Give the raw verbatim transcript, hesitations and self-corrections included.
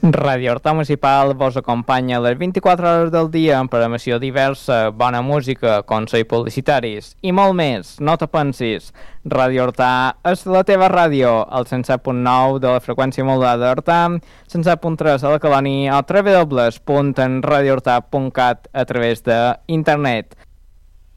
Ràdio Horta Municipal vos acompanya les vint-i-quatre hores del dia amb programació diversa, bona música, consells publicitaris i molt més. No te pensis, Ràdio Horta és la teva ràdio, el cent set punt nou de la freqüència modulada d'Horta, cent set punt tres a la Caloni o w w w punt radio horta punt cat a través d'internet.